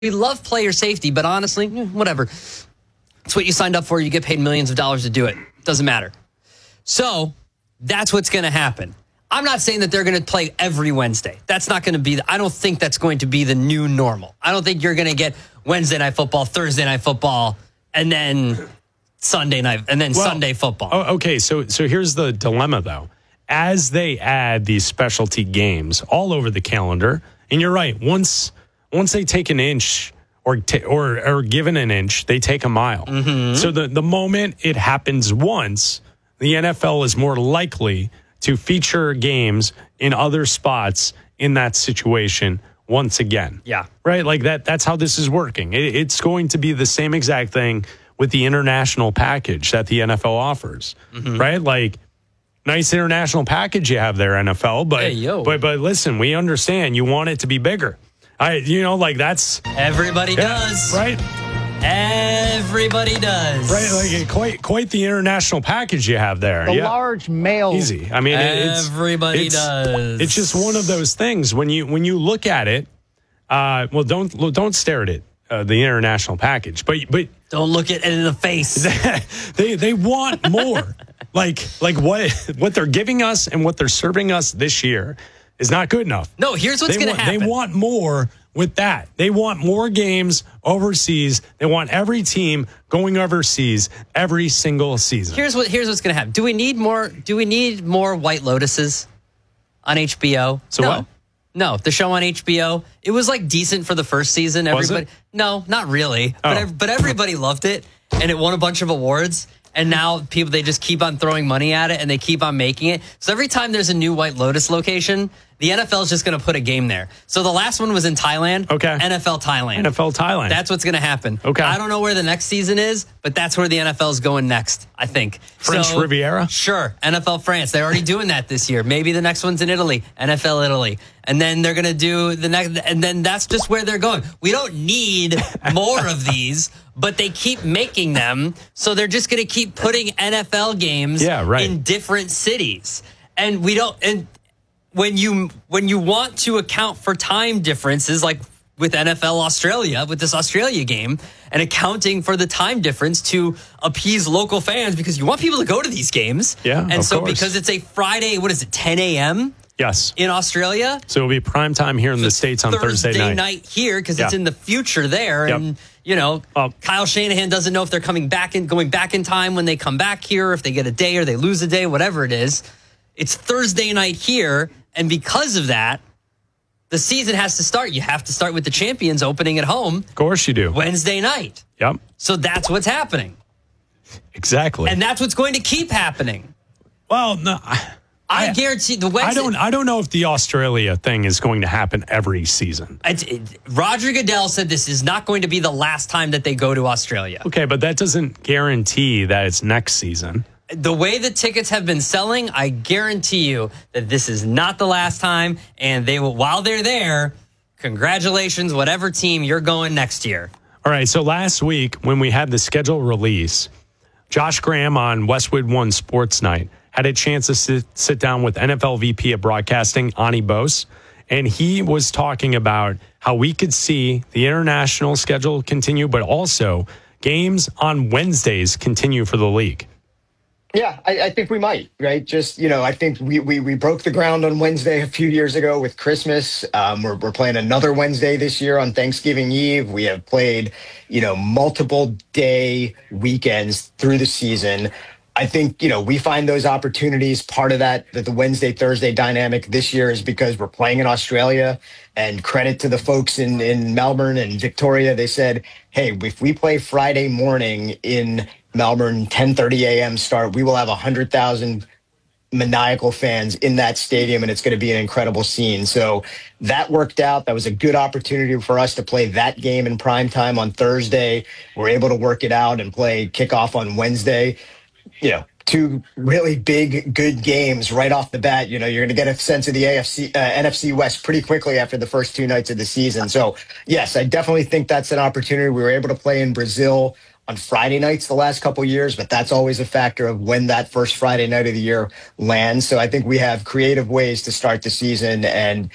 We love player safety, but honestly, whatever. It's what you signed up for. You get paid millions of dollars to do it. Doesn't matter. So that's what's going to happen. I'm not saying that they're going to play every Wednesday. That's not going to be, I don't think that's going to be the new normal. I don't think you're going to get Wednesday night football, Thursday night football, and then Sunday night, and then Sunday football. Okay, so here's the dilemma, though. As they add these specialty games all over the calendar, and you're right, once they take an inch or given an inch, they take a mile. Mm-hmm. So the moment it happens once, the NFL is more likely to feature games in other spots in that situation once again. Yeah. Right? Like that's how this is working. It's going to be the same exact thing with the international package that the NFL offers. Mm-hmm. Right? Like, nice international package you have there, NFL, but listen, we understand you want it to be bigger. That's everybody does. Right? Everybody does. Right, like quite the international package you have there. The large male. Easy. I mean, everybody does. It's just one of those things when you look at it. Don't stare at it. The international package, but don't look at it in the face. they want more. like what they're giving us and what they're serving us this year is not good enough. No, here's what's going to happen. They want more with that. They want more games overseas. They want every team going overseas every single season. Here's what's going to happen. Do we need more White Lotuses on HBO? So what? No, the show on HBO, it was like decent for the first season. Was it? No, not really. Oh. But everybody loved it, and it won a bunch of awards. And now they just keep on throwing money at it, and they keep on making it. So every time there's a new White Lotus location, the NFL is just going to put a game there. So the last one was in Thailand. Okay. NFL Thailand. That's what's going to happen. Okay. I don't know where the next season is, but that's where the NFL is going next, I think. French Riviera? Sure. NFL France. They're already doing that this year. Maybe the next one's in Italy. NFL Italy. And then they're going to do the next, and then that's just where they're going. We don't need more of these, but they keep making them. So they're just going to keep putting NFL games in different cities. And when you want to account for time differences, like with NFL Australia, with this Australia game, and accounting for the time difference to appease local fans, because you want people to go to these games. Yeah, and so because it's a Friday, 10 a.m.? Yes. In Australia. So it'll be prime time here in the States on Thursday night here, because it's in the future there. Yep. And, Kyle Shanahan doesn't know if they're going back in time when they come back here, if they get a day or they lose a day, whatever it is. It's Thursday night here. And because of that, the season has to start. You have to start with the champions opening at home. Of course you do. Wednesday night. Yep. So that's what's happening. Exactly. And that's what's going to keep happening. Well, no. I guarantee the Wednesday. I don't know if the Australia thing is going to happen every season. Roger Goodell said this is not going to be the last time that they go to Australia. Okay, but that doesn't guarantee that it's next season. The way the tickets have been selling, I guarantee you that this is not the last time. And they will, while they're there, congratulations, whatever team you're going next year. All right. So last week when we had the schedule release, Josh Graham on Westwood One Sports Night had a chance to sit down with NFL VP of Broadcasting, Ani Bose. And he was talking about how we could see the international schedule continue, but also games on Wednesdays continue for the league. Yeah, I think we might, right? Just, I think we broke the ground on Wednesday a few years ago with Christmas. We're playing another Wednesday this year on Thanksgiving Eve. We have played, multiple day weekends through the season. I think, we find those opportunities. Part of that the Wednesday, Thursday dynamic this year is because we're playing in Australia, and credit to the folks in Melbourne and Victoria. They said, hey, if we play Friday morning in Melbourne, 10:30 a.m. start, we will have 100,000 maniacal fans in that stadium, and it's going to be an incredible scene. So that worked out. That was a good opportunity for us to play that game in prime time on Thursday. We're able to work it out and play kickoff on Wednesday. Two really big, good games right off the bat. You're going to get a sense of the NFC West pretty quickly after the first two nights of the season. So, yes, I definitely think that's an opportunity. We were able to play in Brazil on Friday nights the last couple of years, but that's always a factor of when that first Friday night of the year lands. So I think we have creative ways to start the season. And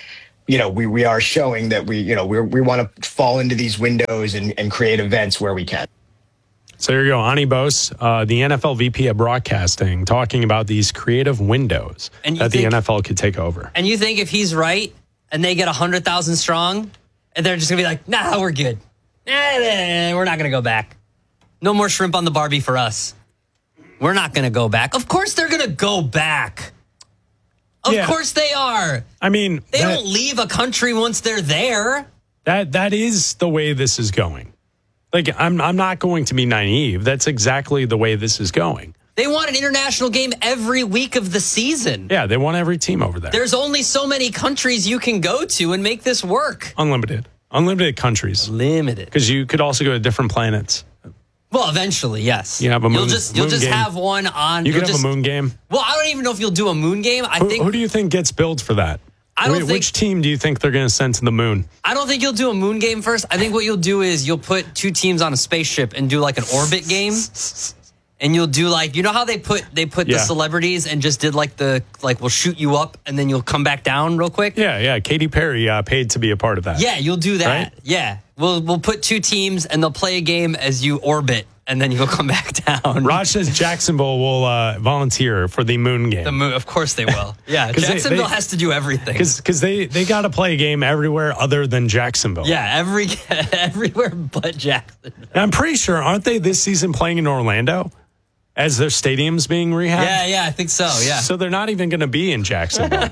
we are showing that we want to fall into these windows and create events where we can. So there you go, Ani Bose, the NFL VP of Broadcasting, talking about these creative windows that the NFL could take over. And you think if he's right and they get 100,000 strong, and they're just going to be like, nah, we're good. We're not going to go back. No more shrimp on the Barbie for us. We're not going to go back. Of course they're going to go back. Of course they are. I mean, they don't leave a country once they're there. That is the way this is going. Like, I'm not going to be naive. That's exactly the way this is going. They want an international game every week of the season. Yeah, they want every team over there. There's only so many countries you can go to and make this work. Unlimited countries. Limited. Because you could also go to different planets. Well, eventually, yes. You have a moon. You'll just have one on. You could have a moon game. Well, I don't even know if you'll do a moon game. Who do you think gets billed for that? Which team do you think they're going to send to the moon? I don't think you'll do a moon game first. I think what you'll do is you'll put two teams on a spaceship and do like an orbit game. And you'll do like, you know how they put the celebrities and just did we'll shoot you up and then you'll come back down real quick? Yeah. Katy Perry paid to be a part of that. Yeah, you'll do that. Right? Yeah. We'll put two teams and they'll play a game as you orbit and then you'll come back down. Raj says Jacksonville will volunteer for the moon game. The moon, of course they will. Yeah, Jacksonville has to do everything. Because they got to play a game everywhere other than Jacksonville. Yeah, everywhere but Jacksonville. And I'm pretty sure, aren't they this season playing in Orlando? As their stadium's being rehabbed? Yeah, I think so, yeah. So they're not even going to be in Jacksonville.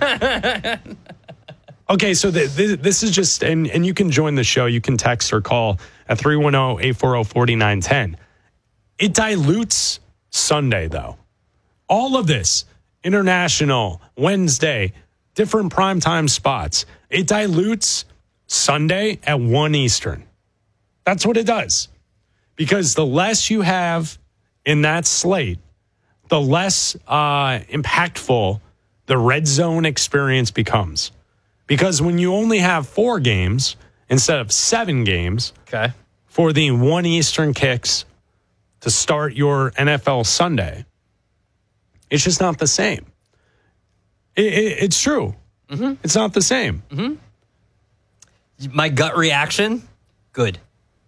Okay, so this is just, and you can join the show. You can text or call at 310-840-4910. It dilutes Sunday, though. All of this, international, Wednesday, different primetime spots. It dilutes Sunday at 1 Eastern. That's what it does. Because the less you have in that slate, the less impactful the red zone experience becomes. Because when you only have 4 games instead of 7 games for the 1 Eastern kicks to start your NFL Sunday, it's just not the same. It's true. Mm-hmm. It's not the same. Mm-hmm. My gut reaction, good.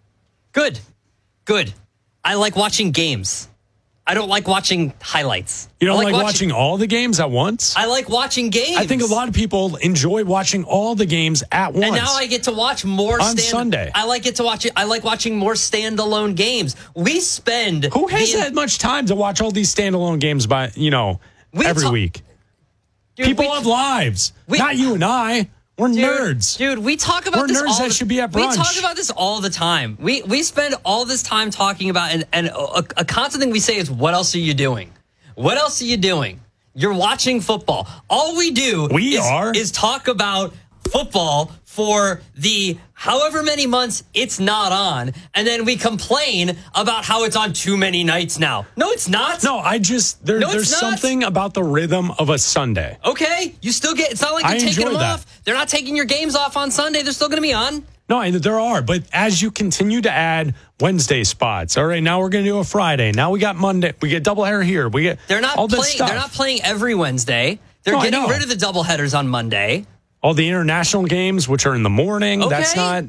I like watching games. I don't like watching highlights. You don't like watching all the games at once? I like watching games. I think a lot of people enjoy watching all the games at once. And now I get to watch more on Sunday. I like watching more standalone games. We spend Who has that much time to watch all these standalone games every week? Dude, people have lives. Not you and I. We're nerds. Dude, we talk about this nerds that should be at brunch. We talk about this all the time. We spend all this time talking about, and a constant thing we say is, what else are you doing? What else are you doing? You're watching football. All we do is talk about football for the however many months it's not on, and then we complain about how it's on too many nights now. No, it's not. No, there's something about the rhythm of a Sunday. Okay, you still get, it's not like they're taking them off. They're not taking your games off on Sunday. They're still going to be on. No, there are, but as you continue to add Wednesday spots, all right, now we're going to do a Friday. Now we got Monday. We get doubleheader here. We get all this stuff. They're not playing every Wednesday. They're getting rid of the doubleheaders on Monday. All the international games, which are in the morning, that's not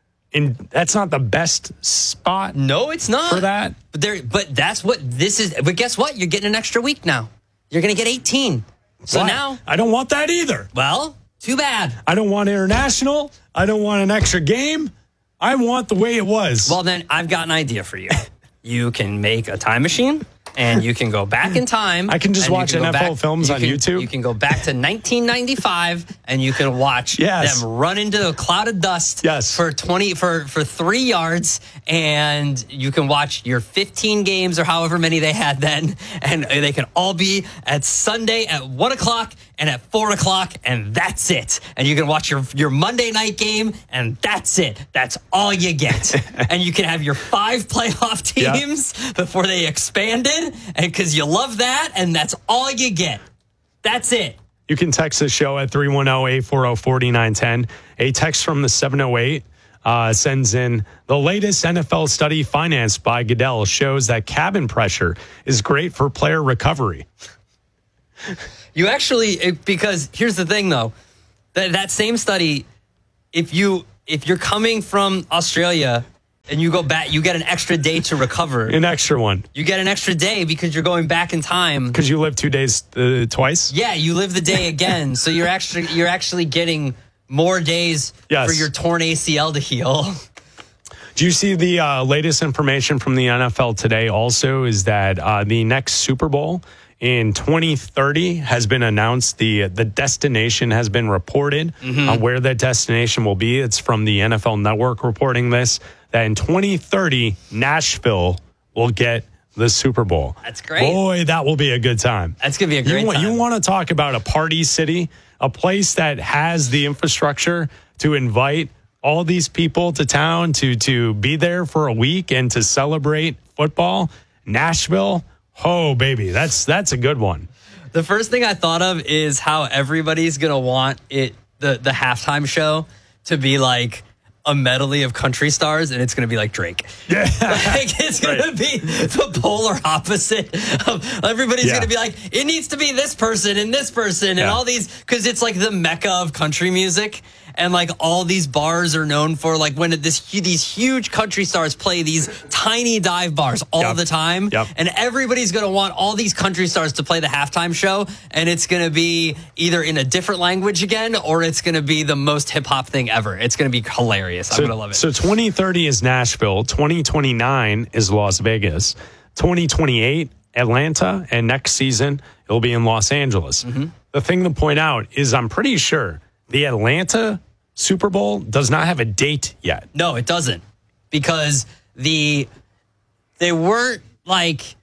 the best spot. No, it's not for that. But that's what this is. But guess what? You're getting an extra week now. You're going to get 18. So now I don't want that either. Well, too bad. I don't want international. I don't want an extra game. I want the way it was. Well, then I've got an idea for you. You can make a time machine. And you can go back in time. I can just watch NFL films on YouTube. You can go back to 1995, and you can watch them run into a cloud of dust for 3 yards, and you can watch your 15 games or however many they had then, and they can all be at Sunday at 1 o'clock and at 4 o'clock, and that's it. And you can watch your Monday night game, and that's it. That's all you get. And you can have your 5 playoff teams before they expanded. And because you love that, and that's all you get. That's it. You can text the show at 310-840-4910. A text from the 708 sends in, the latest NFL study financed by Goodell shows that cabin pressure is great for player recovery. You actually, because here's the thing, though. That same study, if you're coming from Australia and you go back, you get an extra day to recover. An extra one. You get an extra day because you're going back in time. Because you live 2 days twice? Yeah, you live the day again. So you're actually getting more days for your torn ACL to heal. Do you see the latest information from the NFL today also is that the next Super Bowl in 2030 has been announced. The destination has been reported on where that destination will be. It's from the NFL Network reporting this, that in 2030, Nashville will get the Super Bowl. That's great. Boy, that will be a good time. That's going to be a great time. You want to talk about a party city, a place that has the infrastructure to invite all these people to town to be there for a week and to celebrate football. Nashville, oh, baby, that's a good one. The first thing I thought of is how everybody's going to want the halftime show to be like a medley of country stars, and it's going to be like Drake. Yeah. Like it's going to be the polar opposite of everybody's going to be like, it needs to be this person and this person and all these, because it's like the mecca of country music. And like all these bars are known for like when these huge country stars play these tiny dive bars all the time. Yep. And everybody's going to want all these country stars to play the halftime show. And it's going to be either in a different language again, or it's going to be the most hip hop thing ever. It's going to be hilarious. I'm going to love it. So 2030 is Nashville. 2029 is Las Vegas. 2028, Atlanta. And next season, it'll be in Los Angeles. Mm-hmm. The thing to point out is I'm pretty sure the Atlanta Super Bowl does not have a date yet. No, it doesn't. Because they weren't like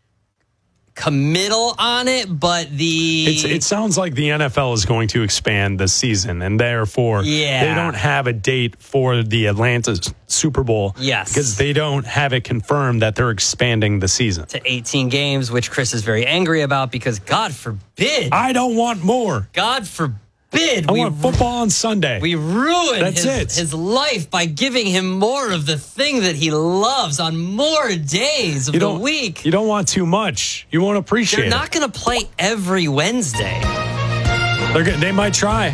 committal on it, but it sounds like the NFL is going to expand the season, and therefore they don't have a date for the Atlanta Super Bowl. Yes. Because they don't have it confirmed that they're expanding the season to 18 games, which Chris is very angry about because God forbid. I don't want more. God forbid. I want football on Sunday. We ruined his life by giving him more of the thing that he loves on more days of the week. You don't want too much. You won't appreciate it. They're not going to play every Wednesday. They might try.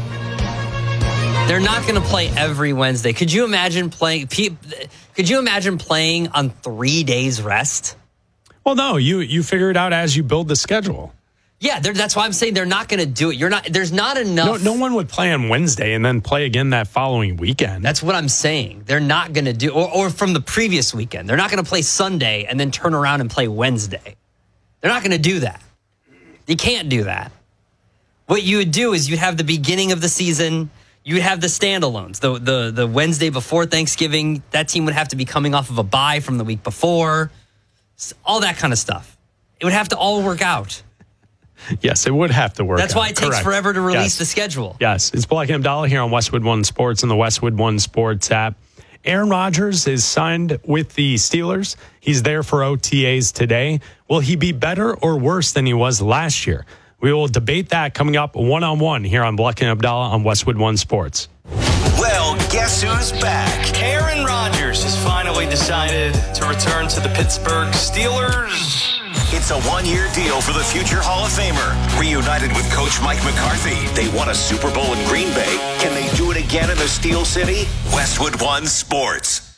They're not going to play every Wednesday. Could you imagine playing? Could you imagine playing on 3 days rest? Well, no. You figure it out as you build the schedule. Yeah, that's why I'm saying they're not going to do it. There's not enough. No one would play on Wednesday and then play again that following weekend. That's what I'm saying. They're not going to do, or from the previous weekend. They're not going to play Sunday and then turn around and play Wednesday. They're not going to do that. You can't do that. What you would do is you'd have the beginning of the season. You'd have the standalones. The Wednesday before Thanksgiving, that team would have to be coming off of a bye from the week before. All that kind of stuff. It would have to all work out. Yes, it would have to work. That's why it takes forever to release the schedule. Yes, it's Black and Abdallah here on Westwood One Sports and the Westwood One Sports app. Aaron Rodgers is signed with the Steelers. He's there for OTAs today. Will he be better or worse than he was last year? We will debate that coming up one-on-one here on Black and Abdallah on Westwood One Sports. Well, guess who's back? Aaron Rodgers has finally decided to return to the Pittsburgh Steelers. It's a one-year deal for the future Hall of Famer. Reunited with Coach Mike McCarthy, they won a Super Bowl in Green Bay. Can they do it again in the Steel City? Westwood One Sports.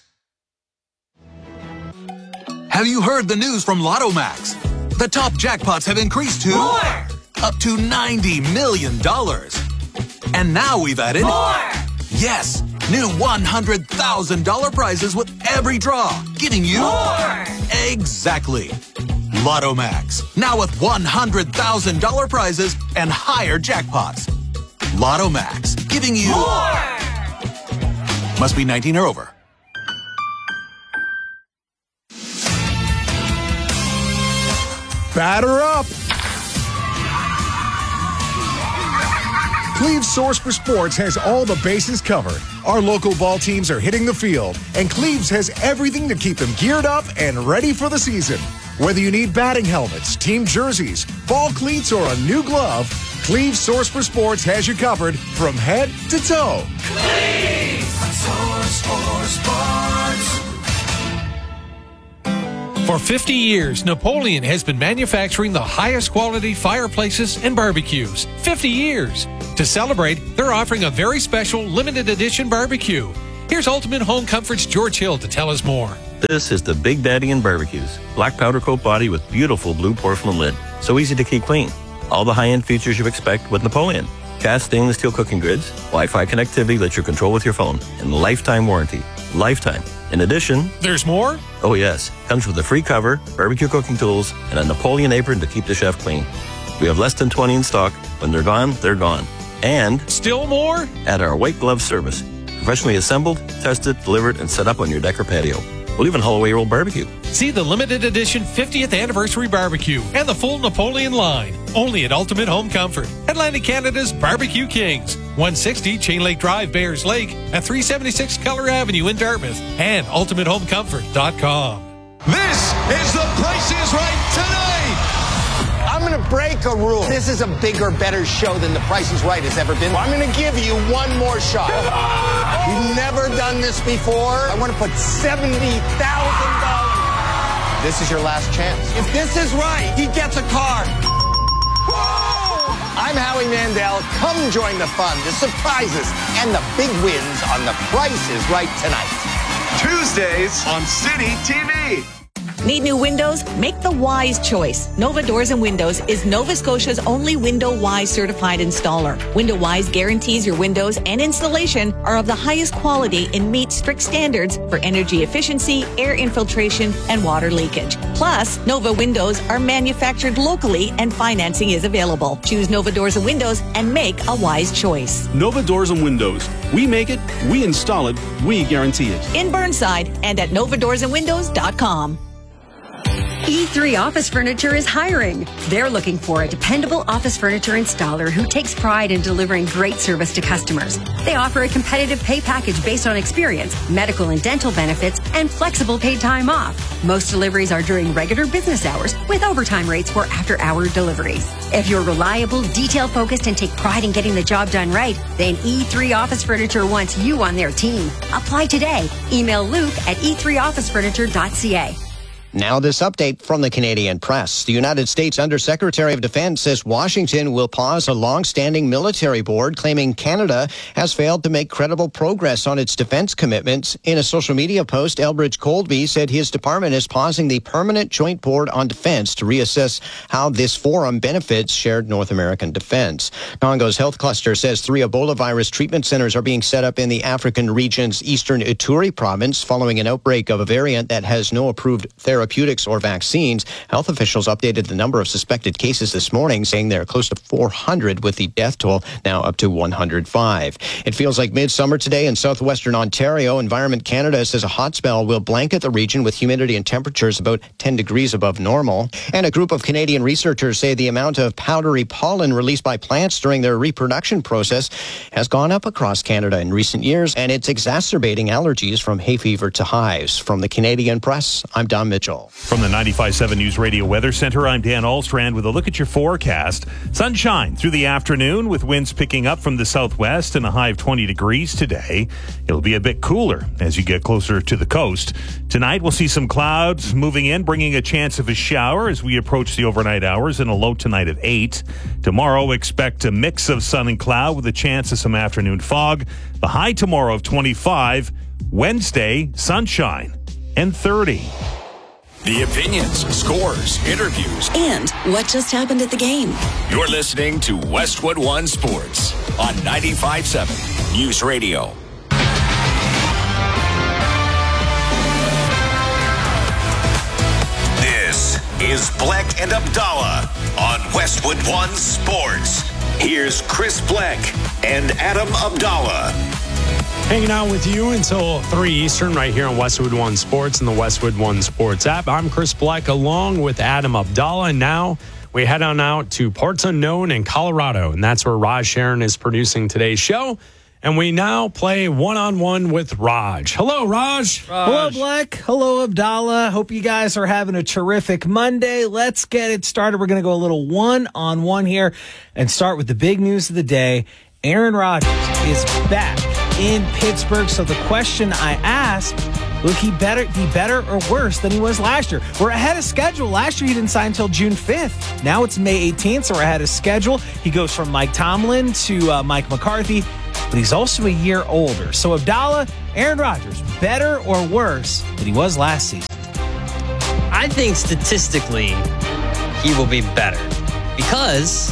Have you heard the news from Lotto Max? The top jackpots have increased to more, up to $90 million. And now we've added more. Yes, new $100,000 prizes with every draw, giving you more. Exactly. Lotto Max, now with $100,000 prizes and higher jackpots. Lotto Max, giving you more. Must be 19 or over. Batter up! Cleve's Source for Sports has all the bases covered. Our local ball teams are hitting the field, and Cleve's has everything to keep them geared up and ready for the season. Whether you need batting helmets, team jerseys, ball cleats, or a new glove, Cleve's Source for Sports has you covered from head to toe. Cleve's Source for Sports. For 50 years, Napoleon has been manufacturing the highest quality fireplaces and barbecues. 50 years. To celebrate, they're offering a very special limited edition barbecue. Here's Ultimate Home Comfort's George Hill to tell us more. This is the Big Daddy in Barbecues. Black powder coat body with beautiful blue porcelain lid. So easy to keep clean. All the high-end features you expect with Napoleon. Cast stainless steel cooking grids, Wi-Fi connectivity lets you control with your phone, and lifetime warranty. Lifetime. In addition... There's more? Oh yes. Comes with a free cover, barbecue cooking tools, and a Napoleon apron to keep the chef clean. We have less than 20 in stock. When they're gone, they're gone. And... Still more? Add our white glove service. Professionally assembled, tested, delivered, and set up on your deck or patio. We'll even haul away your old barbecue. See the limited edition 50th anniversary barbecue and the full Napoleon line. Only at Ultimate Home Comfort. Atlantic Canada's Barbecue Kings. 160 Chain Lake Drive, Bayers Lake, at 376 Keller Avenue in Dartmouth, and ultimatehomecomfort.com. This is The Price is Right tonight. I'm going to break a rule. This is a bigger, better show than The Price is Right has ever been. I'm going to give you one more shot. We've never done this before. I want to put $70,000. This is your last chance. If this is right, he gets a car. Whoa! I'm Howie Mandel. Come join the fun, the surprises, and the big wins on The Price is Right tonight. Tuesdays on City TV. Need new windows? Make the wise choice. Nova Doors and Windows is Nova Scotia's only Window Wise certified installer. Window Wise guarantees your windows and installation are of the highest quality and meet strict standards for energy efficiency, air infiltration, and water leakage. Plus, Nova windows are manufactured locally and financing is available. Choose Nova Doors and Windows and make a wise choice. Nova Doors and Windows. We make it, we install it, we guarantee it. In Burnside and at novadoorsandwindows.com. E3 Office Furniture is hiring. They're looking for a dependable office furniture installer who takes pride in delivering great service to customers. They offer a competitive pay package based on experience, medical and dental benefits, and flexible paid time off. Most deliveries are during regular business hours with overtime rates for after-hour deliveries. If you're reliable, detail-focused, and take pride in getting the job done right, then E3 Office Furniture wants you on their team. Apply today. Email Luke at e3officefurniture.ca. Now this update from the Canadian Press. The United States Undersecretary of Defense says Washington will pause a long-standing military board claiming Canada has failed to make credible progress on its defense commitments. In a social media post, Elbridge Colby said his department is pausing the Permanent Joint Board on Defense to reassess how this forum benefits shared North American defense. Congo's health cluster says 3 Ebola virus treatment centers are being set up in the African region's eastern Ituri province following an outbreak of a variant that has no approved therapeutics or vaccines. Health officials updated the number of suspected cases this morning, saying they're close to 400, with the death toll now up to 105. It feels like midsummer today in southwestern Ontario. Environment Canada says a hot spell will blanket the region with humidity and temperatures about 10 degrees above normal. And a group of Canadian researchers say the amount of powdery pollen released by plants during their reproduction process has gone up across Canada in recent years, and it's exacerbating allergies from hay fever to hives. From the Canadian Press, I'm Don Mitchell. From the 95.7 News Radio Weather Center, I'm Dan Alstrand with a look at your forecast. Sunshine through the afternoon with winds picking up from the southwest and a high of 20 degrees today. It'll be a bit cooler as you get closer to the coast. Tonight, we'll see some clouds moving in, bringing a chance of a shower as we approach the overnight hours, and a low tonight of 8. Tomorrow, expect a mix of sun and cloud with a chance of some afternoon fog. The high tomorrow of 25. Wednesday, sunshine and 30. The opinions, scores, interviews, and what just happened at the game. You're listening to Westwood One Sports on 95.7 News Radio. This is Bleck and Abdallah on Westwood One Sports. Here's Chris Bleck and Adam Abdallah. Hanging out with you until 3 Eastern right here on Westwood One Sports and the Westwood One Sports app. I'm Chris Bleck along with Adam Abdallah. And now we head on out to Parts Unknown in Colorado. And that's where Raj Sharon is producing today's show. And we now play one-on-one with Raj. Hello, Raj. Hello, Bleck. Hello, Abdallah. Hope you guys are having a terrific Monday. Let's get it started. We're going to go a little one-on-one here and start with the big news of the day. Aaron Rodgers is back in Pittsburgh. So the question I asked Will he be better or worse than he was last year? We're ahead of schedule. Last year, he didn't sign until June 5th. Now it's May 18th, so we're ahead of schedule. He goes from Mike Tomlin to Mike McCarthy, but he's also a year older. So, Abdallah, Aaron Rodgers, better or worse than he was last season? I think statistically, he will be better because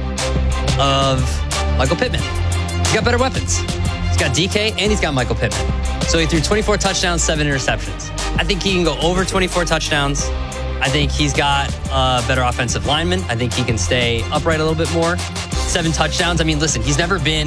of Michael Pittman. He's got better weapons. He's got DK and he's got Michael Pittman. So he threw 24 touchdowns, 7 interceptions. I think he can go over 24 touchdowns. I think he's got a better offensive lineman. I think he can stay upright a little bit more. 7 touchdowns. I mean, listen, he's never been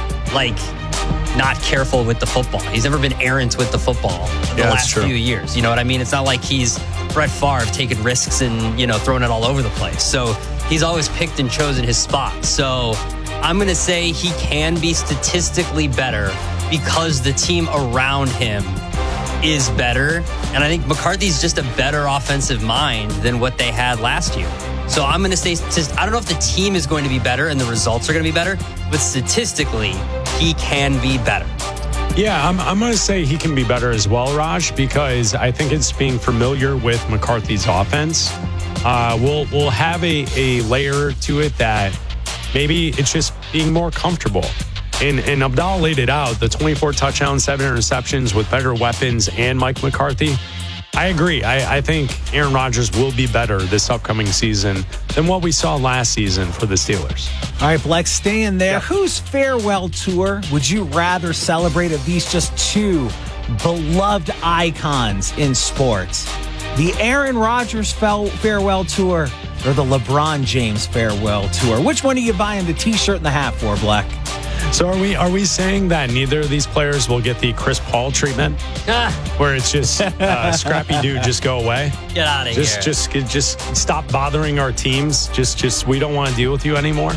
not careful with the football. He's never been errant with the football the last few years. You know what I mean? It's not like he's Brett Favre taking risks and, throwing it all over the place. So he's always picked and chosen his spot. So I'm going to say he can be statistically better because the team around him is better. And I think McCarthy's just a better offensive mind than what they had last year. So I'm going to say, I don't know if the team is going to be better and the results are going to be better, but statistically, he can be better. Yeah, I'm going to say he can be better as well, Raj, because I think it's being familiar with McCarthy's offense. We'll have a layer to it that maybe it's just being more comfortable. And Abdallah laid it out, the 24 touchdowns, 7 interceptions with better weapons and Mike McCarthy. I agree. I think Aaron Rodgers will be better this upcoming season than what we saw last season for the Steelers. All right, Bleck, staying there. Yeah. Whose farewell tour would you rather celebrate of these just two beloved icons in sports? The Aaron Rodgers farewell tour or the LeBron James farewell tour? Which one are you buying the T-shirt and the hat for, Bleck? So are we saying that neither of these players will get the Chris Paul treatment, where it's just scrappy dude, just go away, get out of here, just stop bothering our teams, just we don't want to deal with you anymore?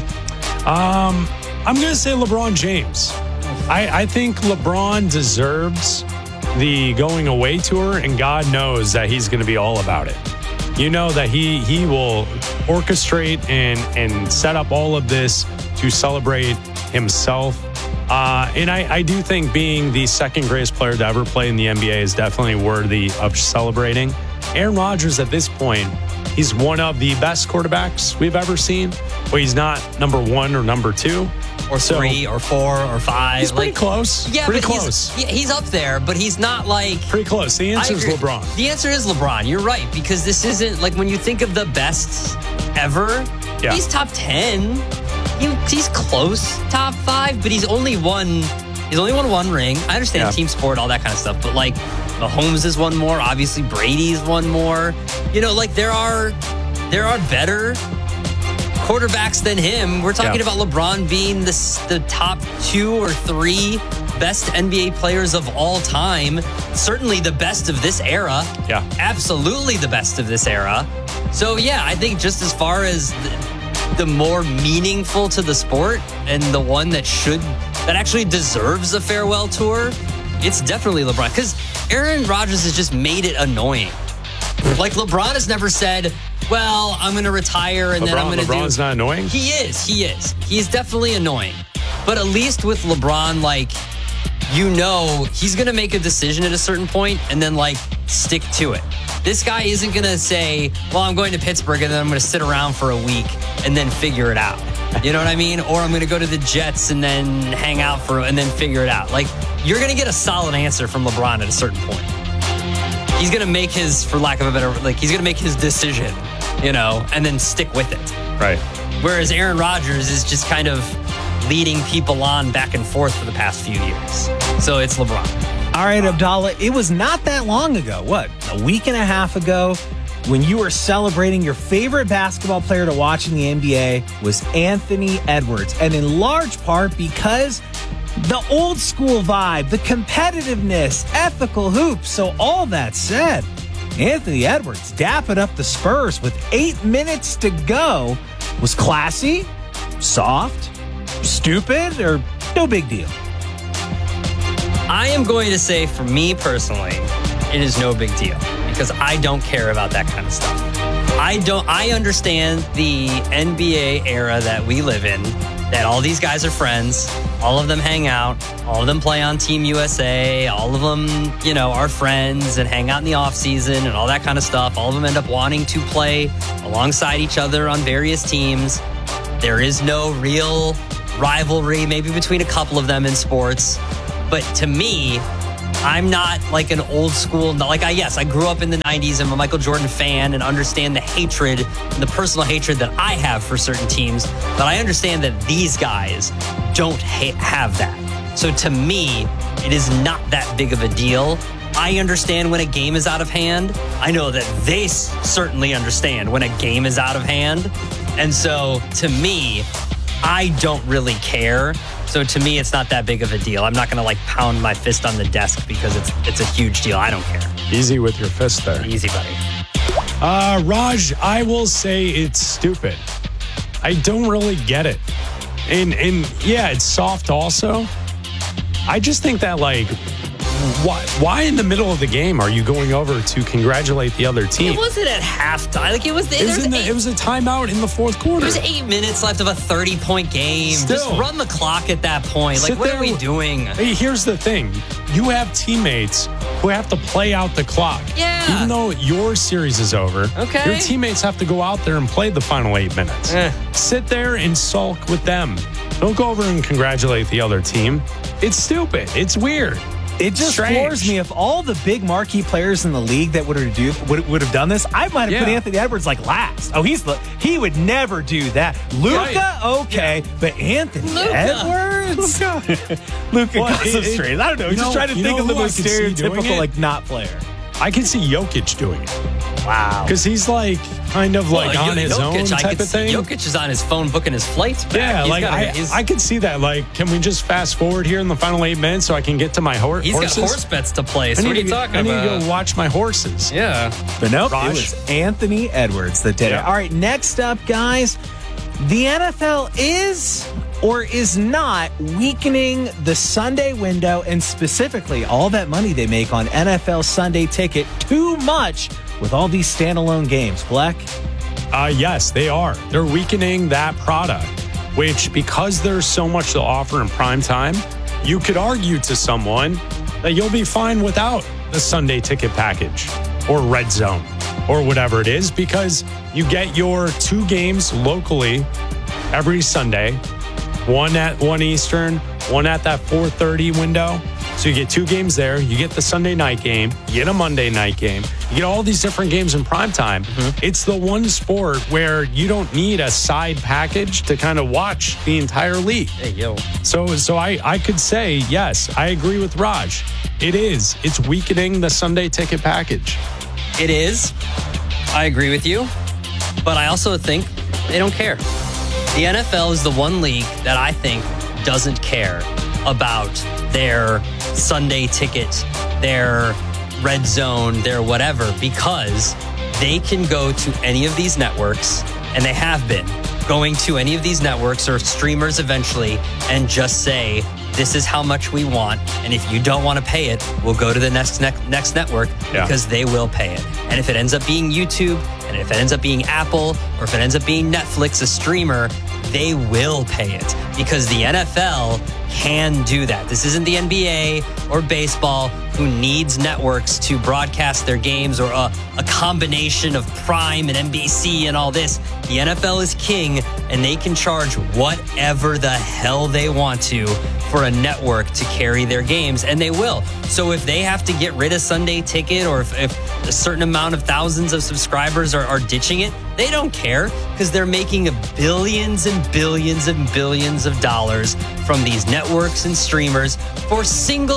I'm gonna say LeBron James. I think LeBron deserves the going away tour, and God knows that he's going to be all about it. You know that he will orchestrate and set up all of this to celebrate himself. And I do think being the second greatest player to ever play in the NBA is definitely worthy of celebrating. Aaron Rodgers, at this point, he's one of the best quarterbacks we've ever seen. But he's not number 1 or number 2. Or 3 or 4 or 5. He's pretty close. Yeah, pretty close. He's up there, but he's not pretty close. The answer is LeBron. The answer is LeBron. You're right, because this isn't when you think of the best ever, he's top 10. He's close, top 5, but he's only won 1 ring. I understand team sport, all that kind of stuff, but Mahomes has won more. Obviously, Brady's won more. There are better quarterbacks than him. We're talking about LeBron being the top 2 or 3 best NBA players of all time. Certainly the best of this era. Yeah. Absolutely the best of this era. So, I think just as far as the more meaningful to the sport and the one that actually deserves a farewell tour, it's definitely LeBron. Because Aaron Rodgers has just made it annoying. LeBron has never said, well, I'm going to retire and then I'm going to do... LeBron's not annoying? He is. He's definitely annoying. But at least with LeBron, he's going to make a decision at a certain point and then, stick to it. This guy isn't going to say, well, I'm going to Pittsburgh and then I'm going to sit around for a week and then figure it out. You know what I mean? Or I'm going to go to the Jets and then hang out and then figure it out. You're going to get a solid answer from LeBron at a certain point. He's going to make his, for lack of a better, he's going to make his decision, and then stick with it. Right. Whereas Aaron Rodgers is just kind of leading people on back and forth for the past few years. So it's LeBron. All right, Abdallah, it was not that long ago, a week and a half ago, when you were celebrating your favorite basketball player to watch in the NBA was Anthony Edwards. And in large part because the old school vibe, the competitiveness, ethical hoops. So all that said, Anthony Edwards dapping up the Spurs with 8 minutes to go was classy, soft, stupid, or no big deal. I am going to say, for me personally, it is no big deal because I don't care about that kind of stuff. I understand the NBA era that we live in that all these guys are friends. All of them hang out. All of them play on Team USA. All of them, are friends and hang out in the off season and all that kind of stuff. All of them end up wanting to play alongside each other on various teams. There is no real rivalry, maybe between a couple of them in sports. But to me, I'm not like an old school, I grew up in the 90s. I'm a Michael Jordan fan and understand the hatred, the personal hatred that I have for certain teams. But I understand that these guys don't have that. So to me, it is not that big of a deal. I understand when a game is out of hand. I know that they certainly understand when a game is out of hand. And so to me, I don't really care. So to me, it's not that big of a deal. I'm not going to pound my fist on the desk because it's a huge deal. I don't care. Easy with your fist there. Easy, buddy. Raj, I will say it's stupid. I don't really get it. And yeah, it's soft also. I just think that why in the middle of the game are you going over to congratulate the other team? It wasn't at halftime. It was a timeout in the fourth quarter. There's 8 minutes left of a 30-point game. Still. Just run the clock at that point. What are we doing? Hey, here's the thing. You have teammates who have to play out the clock. Yeah. Even though your series is over, okay, your teammates have to go out there and play the final 8 minutes. Sit there and sulk with them. Don't go over and congratulate the other team. It's stupid. It's weird. It just floors me. If all the big marquee players in the league that would have done this, I might have put Anthony Edwards last. Oh, he would never do that. Luka, okay, but Anthony Edwards, Luka concentrated. I don't know. Just trying to think of the most stereotypical not player. I can see Jokic doing it. Wow. Because he's kind of on his own type of thing. Jokic is on his phone booking his flights back. Yeah, I could see that. Can we just fast forward here in the final 8 minutes so I can get to my horses? He's got horse bets to play. So what are you talking about? I need to go watch my horses. Yeah. But nope, it was Anthony Edwards that did it. All right, next up, guys. The NFL is or is not weakening the Sunday window and specifically all that money they make on NFL Sunday Ticket too much with all these standalone games. Black? Yes, they are. They're weakening that product, which because there's so much to offer in prime time, you could argue to someone that you'll be fine without the Sunday Ticket package or Red Zone or whatever it is because you get your 2 games locally every Sunday, one at 1 Eastern, one at that 4:30 window. So you get 2 games there. You get the Sunday night game. You get a Monday night game. You get all these different games in prime time. It's the one sport where you don't need a side package to kind of watch the entire league. Hey, yo. So I could say, yes, I agree with Raj. It is. It's weakening the Sunday Ticket package. It is. I agree with you. But I also think they don't care. The NFL is the one league that I think doesn't care about their Sunday Ticket, their Red Zone, their whatever, because they can go to any of these networks, and they have been going to any of these networks or streamers eventually and just say, this is how much we want, and if you don't want to pay it, we'll go to the next network because they will pay it. And if it ends up being YouTube, and if it ends up being Apple, or if it ends up being Netflix, a streamer, they will pay it because the NFL can do that. This isn't the NBA or baseball who needs networks to broadcast their games or a combination of Prime and NBC and all this. The NFL is king and they can charge whatever the hell they want to for a network to carry their games, and they will. So if they have to get rid of Sunday Ticket or if a certain amount of thousands of subscribers are ditching it, they don't care because they're making billions and billions and billions of dollars from these networks and streamers for single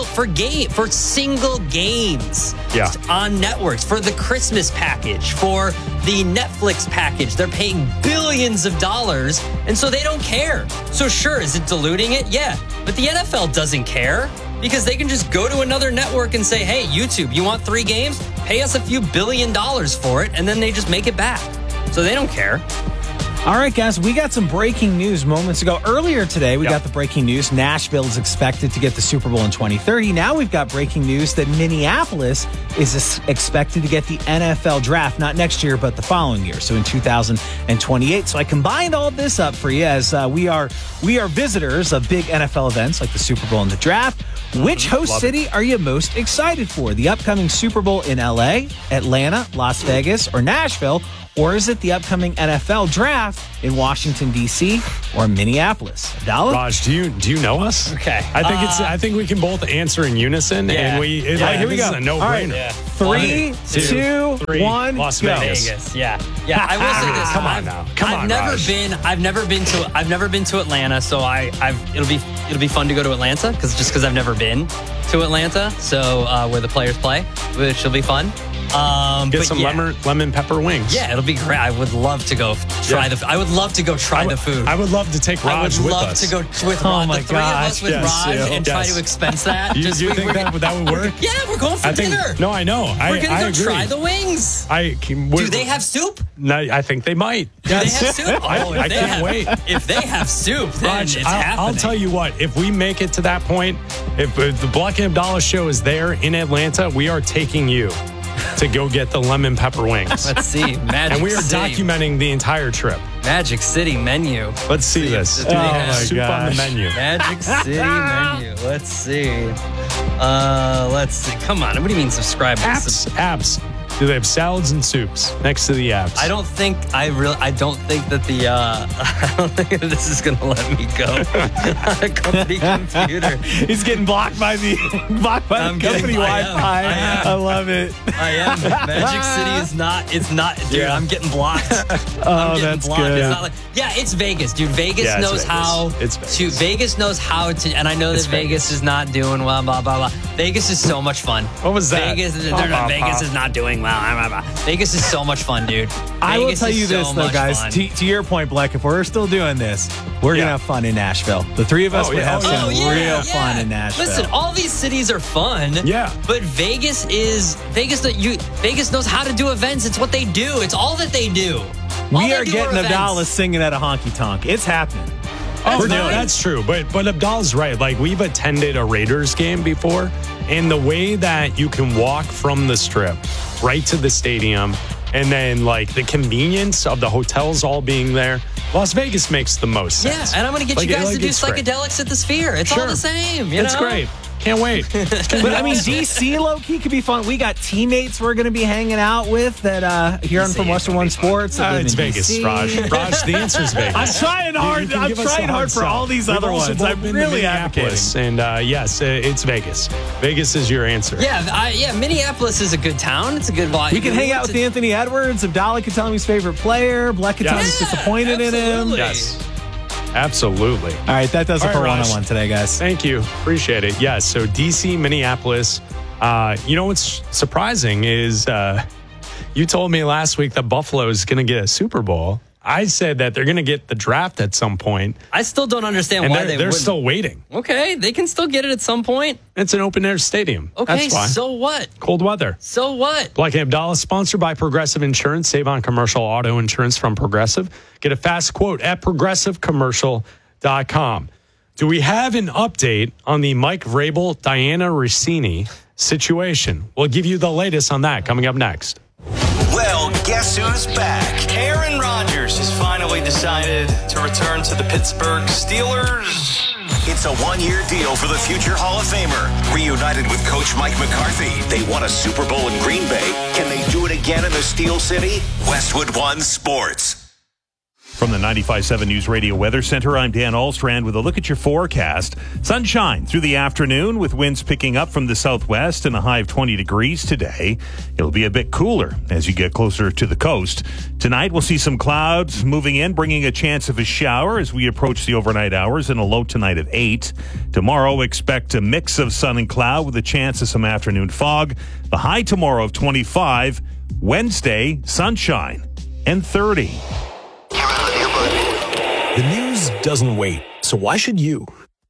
games on networks, for the Christmas package, for the Netflix package. They're paying billions of dollars, and so they don't care. So sure, is it diluting it? Yeah, but the NFL doesn't care because they can just go to another network and say, hey, YouTube, you want 3 games? Pay us a few $1 billion for it, and then they just make it back. So they don't care. All right, guys, we got some breaking news moments ago. Earlier today, we got the breaking news. Nashville is expected to get the Super Bowl in 2030. Now we've got breaking news that Minneapolis is expected to get the NFL draft, not next year, but the following year, so in 2028. So I combined all this up for you as we are visitors of big NFL events like the Super Bowl and the draft. Which host city are you most excited for? The upcoming Super Bowl in LA, Atlanta, Las Vegas, or Nashville? Or is it the upcoming NFL draft in Washington, D.C. or Minneapolis? Abdallah? Raj, do you know us? Okay. I think we can both answer in unison. Yeah. And here we go. This is a no-brainer. Right. 3, 2, 1, Las go. Vegas. Yeah. I will say this. Come on now. I've never been to Atlanta, so it'll be fun to go to Atlanta because I've never been to Atlanta, so where the players play, which will be fun. Get some lemon pepper wings. Yeah, it'll be great. I would love to go try the. I would love to go try the food. I would love to take Raj with us. I would love to go with Raj. my the three of us with Raj and try to expense that. Do you think that would work? Yeah, we're going for dinner. No, I know. We're gonna go agree. try the wings. Do they have soup? No, I think they might. Do they have soup? I can't wait. If they have soup, then Raj, it's happening. I'll tell you what. If we make it to that point, if the Black and Abdallah show is there in Atlanta, we are taking you to go get the lemon pepper wings. Let's see. And we are documenting the entire trip. Magic City menu. Let's see this. Do they have soup on the menu? Magic City menu. Let's see. Let's see. Come on. What do you mean subscribe? Apps. Do they have salads and soups next to the apps? I don't think I don't think that I don't think that this is gonna let me go on a company computer. He's getting blocked by the company Wi-Fi. I love it. I am. Magic City is not. It's not. Dude, Yeah. I'm getting blocked. Oh, that's blocked. good. It's not like, it's Vegas, dude. Vegas Yeah, it's knows Vegas. how It's to. Vegas knows how to. And I know that Vegas is not doing well. Blah blah blah. Vegas is so much fun. What was that? Vegas is not doing well. Vegas is so much fun, dude. I will Vegas tell is you this, so though, much guys. fun. To your point, Black, if we're still doing this, we're going to have fun in Nashville. The three of us would have some real fun in Nashville. Listen, all these cities are fun. Yeah. But Vegas knows how to do events. It's what they do. It's all that they do. We are getting Abdallah singing at a honky tonk. It's happening. That's true. But Abdallah's right. Like, we've attended a Raiders game before, and the way that you can walk from the strip right to the stadium, and then like the convenience of the hotels all being there, Las Vegas makes the most sense. Yeah, and I'm going to get you guys to do it's great. psychedelics at the Sphere. It's all the same. You It's know? great. Can't wait. But I mean, DC low-key could be fun. We got teammates we're going to be hanging out with that here on From Western One Sports. It's Vegas, DC. Raj, the answer is Vegas. I'm trying hard. I'm trying hard for all these other ones. I'm really advocating. And yes, it's Vegas. Vegas is your answer. Yeah, Minneapolis is a good town. It's a good vibe. We can hang out with Anthony Edwards. Abdallah can tell him his favorite player. Black can tell him he's disappointed in him. Yes. Absolutely. All right, that does it for one-on-one today, guys. Thank you. Appreciate it. Yes, so DC, Minneapolis. You know what's surprising is you told me last week that Buffalo is going to get a Super Bowl. I said that they're going to get the draft at some point. I still don't understand and why they're wouldn't. still waiting. Okay, they can still get it at some point. It's an open-air stadium. Okay, That's why. so what? Cold weather. So what? Black and Abdallah, sponsored by Progressive Insurance. Save on commercial auto insurance from Progressive. Get a fast quote at progressivecommercial.com. Do we have an update on the Mike Vrabel, Diana Rossini situation? We'll give you the latest on that coming up next. Well, guess who's back? Aaron Rodgers has finally decided to return to the Pittsburgh Steelers. It's a one-year deal for the future Hall of Famer. Reunited with Coach Mike McCarthy, they won a Super Bowl in Green Bay. Can they do it again in the Steel City? Westwood One Sports. From the 95.7 News Radio Weather Center, I'm Dan Alstrand with a look at your forecast. Sunshine through the afternoon with winds picking up from the southwest and a high of 20 degrees today. It'll be a bit cooler as you get closer to the coast. Tonight, we'll see some clouds moving in, bringing a chance of a shower as we approach the overnight hours and a low tonight of 8. Tomorrow, expect a mix of sun and cloud with a chance of some afternoon fog. The high tomorrow of 25. Wednesday, sunshine and 30. The news doesn't wait, so why should you?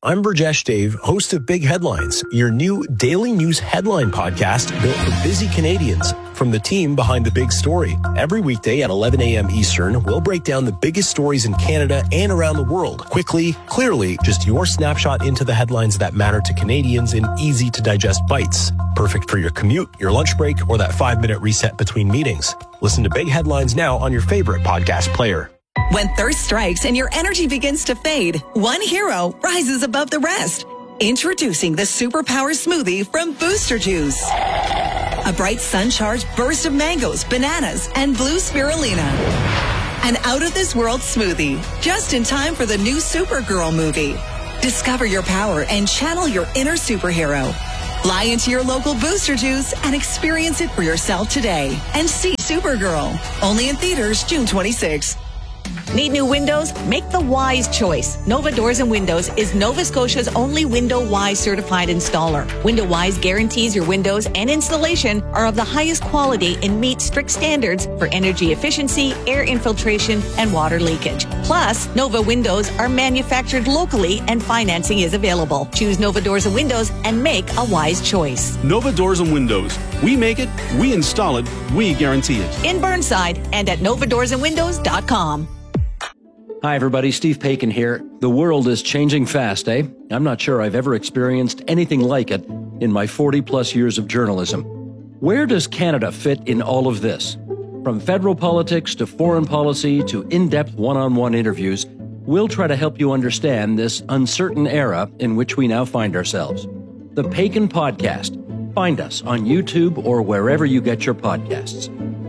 I'm Burjesh Dave, host of Big Headlines, your new daily news headline podcast built for busy Canadians. From the team behind the big story. Every weekday at 11 a.m. Eastern, we'll break down the biggest stories in Canada and around the world. Quickly, clearly, just your snapshot into the headlines that matter to Canadians in easy-to-digest bites. Perfect for your commute, your lunch break, or that 5-minute reset between meetings. Listen to Big Headlines now on your favorite podcast player. When thirst strikes and your energy begins to fade, one hero rises above the rest. Introducing the Superpower Smoothie from Booster Juice. A bright sun-charged burst of mangoes, bananas, and blue spirulina. An out-of-this-world smoothie, just in time for the new Supergirl movie. Discover your power and channel your inner superhero. Fly into your local Booster Juice and experience it for yourself today. And see Supergirl, only in theaters June 26th. Need new windows? Make the wise choice. Nova Doors and Windows is Nova Scotia's only Window Wise certified installer. Window Wise guarantees your windows and installation are of the highest quality and meet strict standards for energy efficiency, air infiltration, and water leakage. Plus, Nova windows are manufactured locally and financing is available. Choose Nova Doors and Windows and make a wise choice. Nova Doors and Windows. We make it, we install it, we guarantee it. In Burnside and at novadoorsandwindows.com. Hi, everybody. Steve Paikin here. The world is changing fast, eh? I'm not sure I've ever experienced anything like it in my 40-plus years of journalism. Where does Canada fit in all of this? From federal politics to foreign policy to in-depth one-on-one interviews, we'll try to help you understand this uncertain era in which we now find ourselves. The Paikin Podcast. Find us on YouTube or wherever you get your podcasts.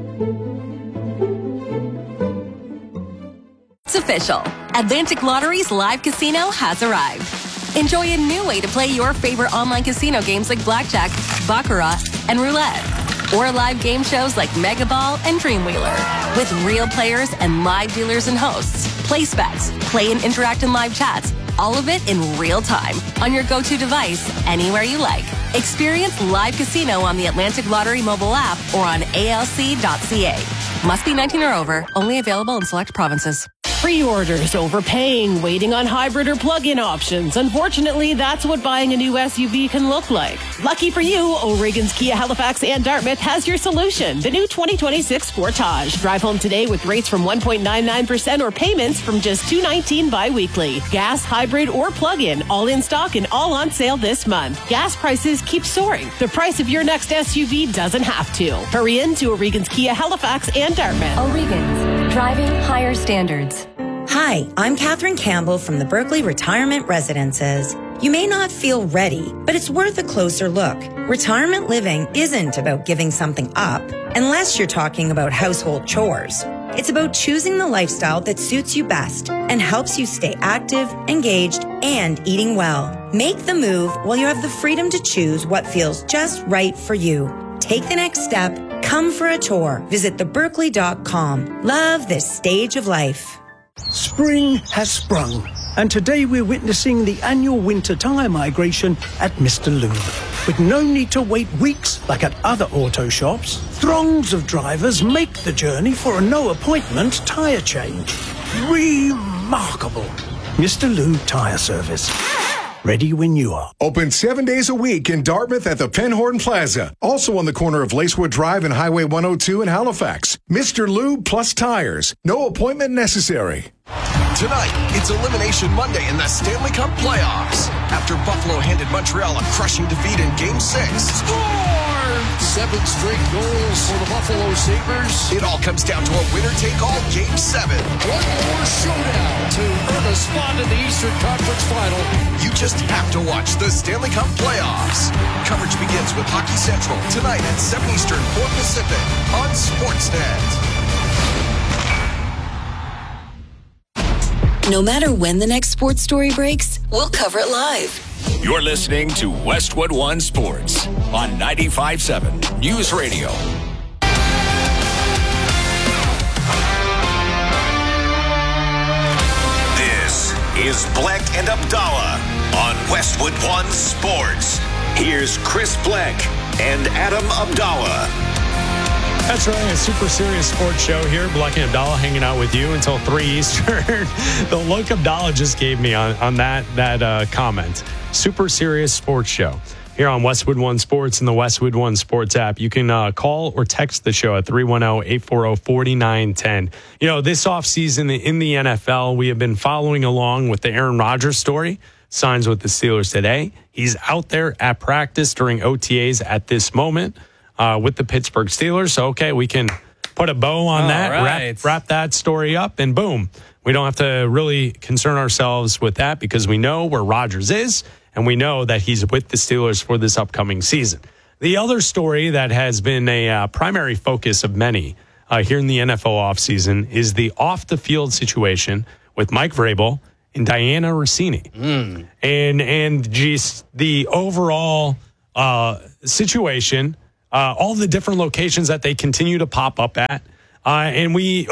It's official. Atlantic Lottery's live casino has arrived. Enjoy a new way to play your favorite online casino games like Blackjack, Baccarat, and Roulette. Or live game shows like Mega Ball and Dreamwheeler. With real players and live dealers and hosts. Place bets, play and interact in live chats. All of it in real time on your go-to device, anywhere you like. Experience live casino on the Atlantic Lottery mobile app or on alc.ca. Must be 19 or over. Only available in select provinces. Pre-orders, overpaying, waiting on hybrid or plug-in options. Unfortunately, that's what buying a new SUV can look like. Lucky for you, O'Regan's Kia Halifax and Dartmouth has your solution. The new 2026 Sportage. Drive home today with rates from 1.99% or payments from just $219 bi-weekly. Gas, hybrid, or plug-in, all in stock and all on sale this month. Gas prices keep soaring. The price of your next SUV doesn't have to. Hurry in to O'Regan's Kia Halifax and Dartmouth. O'Regan's, driving higher standards. Hi, I'm Katherine Campbell from the Berkeley Retirement Residences. You may not feel ready, but it's worth a closer look. Retirement living isn't about giving something up, unless you're talking about household chores. It's about choosing the lifestyle that suits you best and helps you stay active, engaged, and eating well. Make the move while you have the freedom to choose what feels just right for you. Take the next step. Come for a tour. Visit theberkeley.com. Love this stage of life. Spring has sprung, and today we're witnessing the annual winter tyre migration at Mr. Lube. With no need to wait weeks like at other auto shops, throngs of drivers make the journey for a no-appointment tyre change. Remarkable. Mr. Lube Tyre Service. Ready when you are. Open 7 days a week in Dartmouth at the Penhorn Plaza. Also on the corner of Lacewood Drive and Highway 102 in Halifax. Mr. Lube plus tires. No appointment necessary. Tonight, it's Elimination Monday in the Stanley Cup playoffs. After Buffalo handed Montreal a crushing defeat in Game 6. Score! 7 straight goals for the Buffalo Sabres. It all comes down to a winner-take-all Game 7. One more showdown to earn a spot in the Eastern Conference Final. You just have to watch the Stanley Cup playoffs. Coverage begins with Hockey Central tonight at 7 Eastern, 4 Pacific on Sportsnet. No matter when the next sports story breaks, we'll cover it live. You're listening to Westwood One Sports on 95.7 News Radio. This is Bleck and Abdallah on Westwood One Sports. Here's Chris Bleck and Adam Abdallah. That's right, a super serious sports show here. Black and Abdallah hanging out with you until 3 Eastern. The look Abdallah just gave me on that comment. Super serious sports show here on Westwood One Sports and the Westwood One Sports app. You can call or text the show at 310-840-4910. You know, this offseason in the NFL, we have been following along with the Aaron Rodgers story. Signs with the Steelers today. He's out there at practice during OTAs at this moment. With the Pittsburgh Steelers. So, okay, we can put a bow on that, right. wrap that story up, and boom. We don't have to really concern ourselves with that because we know where Rodgers is, and we know that he's with the Steelers for this upcoming season. The other story that has been a primary focus of many here in the NFL offseason is the off-the-field situation with Mike Vrabel and Dianna Russini. And just the overall situation, all the different locations that they continue to pop up at. And we,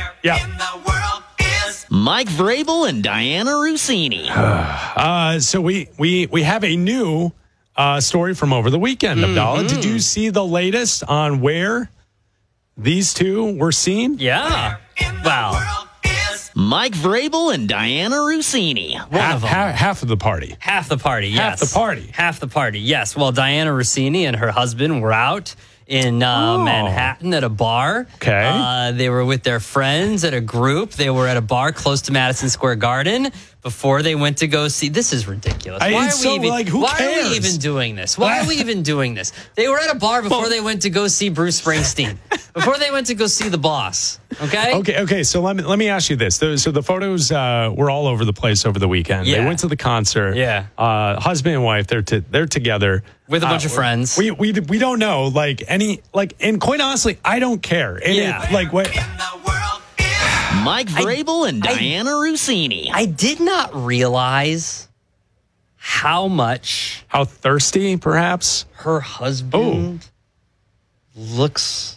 Mike Vrabel and Dianna Russini. So we have a new story from over the weekend, Abdallah. Did you see the latest on where these two were seen? Yeah. Wow. Mike Vrabel and Dianna Russini. Half of the party. Half the party, yes. Half the party. Half the party, yes. Well, Dianna Russini and her husband were out in Manhattan at a bar. Okay. They were with their friends at a group. They were at a bar close to Madison Square Garden before they went to go see. This is ridiculous. Who Why cares? are we even doing this? Why are we even doing this? They were at a bar before they went to go see Bruce Springsteen. Before they went to go see the boss. Okay? Okay. So let me ask you this. So the photos were all over the place over the weekend. Yeah. They went to the concert. Yeah. Husband and wife, they're together. With a bunch of friends. We don't know, and quite honestly, I don't care. And what? Mike Vrabel and Dianna Russini. I did not realize how thirsty, perhaps, her husband looks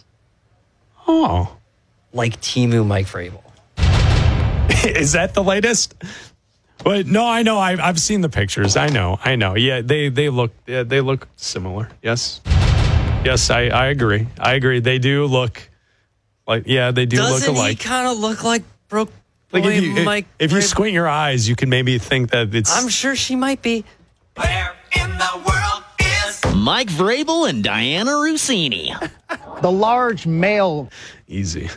like Temu Mike Vrabel. Is that the latest? But no, I know. I've seen the pictures. I know. Yeah, they look similar. Yes, I agree. They do look like. Yeah, they do look alike. Doesn't he kind of look like broke boy Mike? If you squint your eyes, you can maybe think that it's. I'm sure she might be. Where in the world is Mike Vrabel and Dianna Russini? The large male. Easy.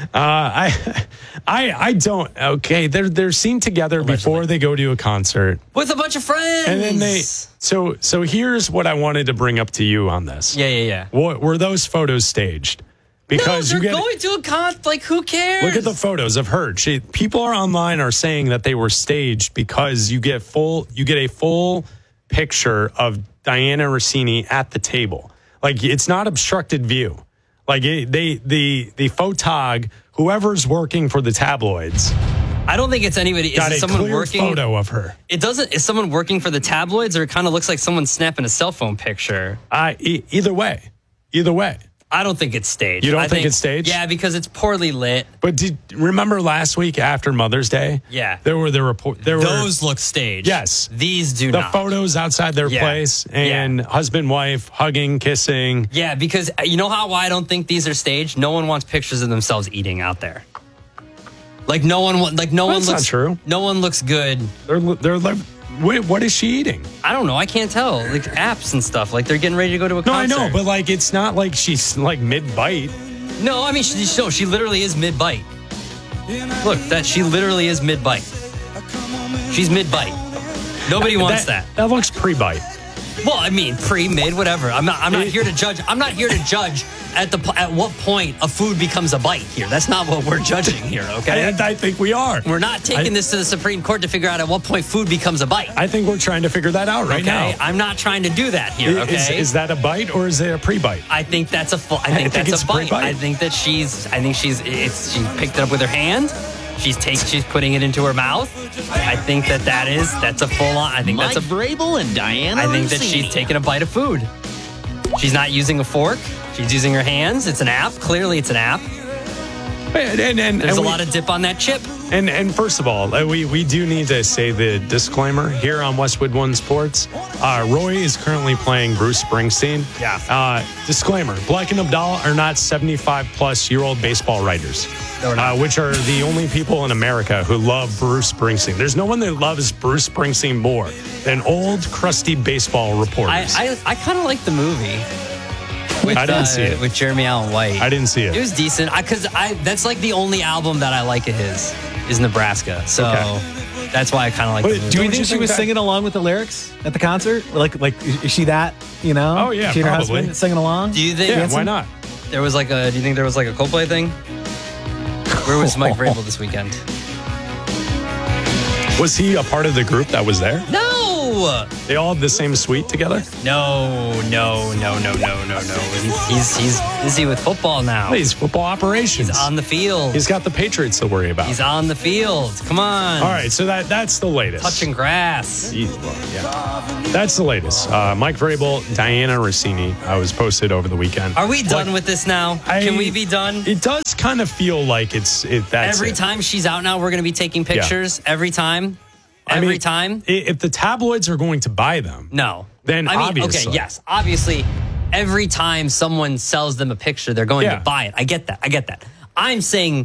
I don't. Okay, they're seen together before they go to a concert with a bunch of friends, and then So here's what I wanted to bring up to you on this. Yeah. Were those photos staged? Because no, they're going to a con. Like, who cares? Look at the photos of her. People online are saying that they were staged because you get a full picture of Dianna Russini at the table. Like, it's not obstructed view. Like the photog, whoever's working for the tabloids. I don't think it's anybody. Got is it someone clear working? Photo of her. It doesn't. Is someone working for the tabloids, or it kind of looks like someone snapping a cell phone picture? Either way. I don't think it's staged. You don't think it's staged? Yeah, because it's poorly lit. But remember last week after Mother's Day? Yeah. There were the report. Those look staged. Yes. These do not. not. The photos outside their place and husband, wife, hugging, kissing. Yeah, because you know how I don't think these are staged? No one wants pictures of themselves eating out there. Like no one looks. Not true. No one looks good. They're like. Wait, what is she eating? I don't know. I can't tell. Like apps and stuff. Like they're getting ready to go to a concert. No, I know, but like it's not like she's like mid-bite. No, I mean she literally is mid-bite. Look, she literally is mid-bite. She's mid-bite. Nobody wants that. That looks pre-bite. Well, I mean, pre-mid, whatever. I'm not here to judge. I'm not here to judge at what point a food becomes a bite here. That's not what we're judging here, okay? I think we are. We're not taking this to the Supreme Court to figure out at what point food becomes a bite. I think we're trying to figure that out right now. I'm not trying to do that here, okay? Is that a bite or is it a pre-bite? I think that's a that's a bite. I think she picked it up with her hand. She's putting it into her mouth. I think that's a full on. I think Mike that's Vrabel and Dianna I think Russini. that she's taking a bite of food. She's not using a fork. She's using her hands. It's an app. Clearly, it's an app. There's a lot of dip on that chip. And first of all, we do need to say the disclaimer here on Westwood One Sports. Roy is currently playing Bruce Springsteen. Yeah. Disclaimer: Black and Abdallah are not 75-plus-year-old baseball writers, which are the only people in America who love Bruce Springsteen. There's no one that loves Bruce Springsteen more than old, crusty baseball reporters. I kind of like the movie. I didn't see it. With Jeremy Allen White. I didn't see it. It was decent. Because that's like the only album that I like of his is Nebraska. So that's why I kind of like the movie. Do you think she was singing along with the lyrics at the concert? Like is she that, Oh, yeah, she and her probably. husband singing along? Do you think? Yeah, why not? Do you think there was like a Coldplay thing? Where was Mike Vrabel this weekend? Was he a part of the group that was there? No! They all had the same suite together? No. He's busy with football now. He's football operations. He's on the field. He's got the Patriots to worry about. He's on the field. Come on. All right, so that's the latest. Touching grass. That's the latest. Mike Vrabel, Diana Rossini was posted over the weekend. Are we done with this now? Can we be done? It does kind of feel like that's every time she's out now, we're going to be taking pictures. Yeah. Every time. If the tabloids are going to buy them, then obviously. Okay, yes, obviously, every time someone sells them a picture, they're going to buy it. I get that. I'm saying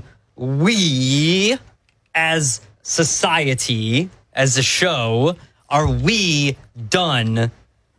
we, as society, as a show, are we done